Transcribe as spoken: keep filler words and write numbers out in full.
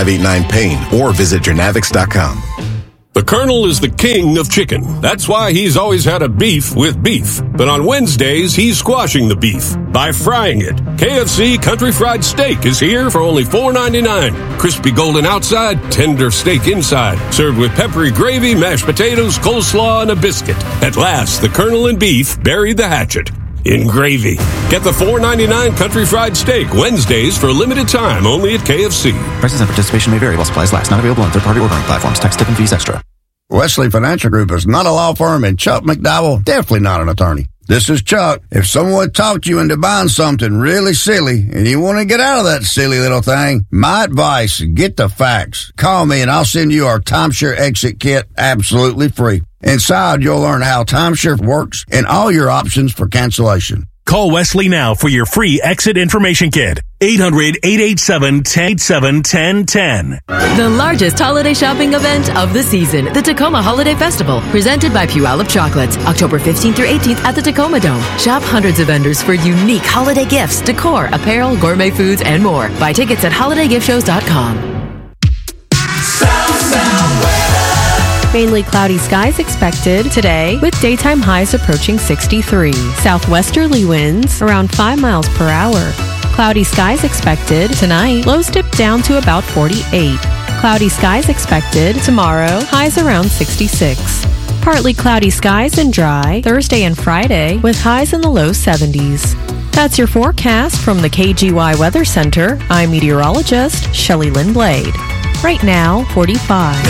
five eight nine, pain or visit Genavix dot com. The Colonel is the king of chicken. That's why he's always had a beef with beef. But on Wednesdays, he's squashing the beef by frying it. K F C Country Fried Steak is here for only four ninety-nine. Crispy golden outside, tender steak inside. Served with peppery gravy, mashed potatoes, coleslaw, and a biscuit. At last, the Colonel and beef buried the hatchet in gravy. Get the four ninety-nine Country Fried Steak Wednesdays for a limited time only at K F C. Prices and participation may vary while supplies last. Not available on third-party ordering platforms. Tax, tip, and fees extra. Wesley Financial Group is not a law firm, and Chuck McDowell definitely not an attorney. This is Chuck. If someone talked you into buying something really silly and you want to get out of that silly little thing, my advice, get the facts. Call me and I'll send you our timeshare exit kit absolutely free. Inside, you'll learn how timeshare works and all your options for cancellation. Call Wesley now for your free exit information kit. eight hundred, eight eight seven, one zero eight seven, one zero one zero. The largest holiday shopping event of the season, the Tacoma Holiday Festival, presented by Puyallup Chocolates, October fifteenth through eighteenth at the Tacoma Dome. Shop hundreds of vendors for unique holiday gifts, decor, apparel, gourmet foods, and more. Buy tickets at holiday gift shows dot com. Mainly cloudy skies expected today with daytime highs approaching sixty-three. Southwesterly winds around five miles per hour. Cloudy skies expected tonight. Lows dip down to about forty-eight. Cloudy skies expected tomorrow. Highs around sixty-six. Partly cloudy skies and dry Thursday and Friday with highs in the low seventies. That's your forecast from the K G Y Weather Center. I'm meteorologist Shelley Lynn Blade. Right now, forty-five.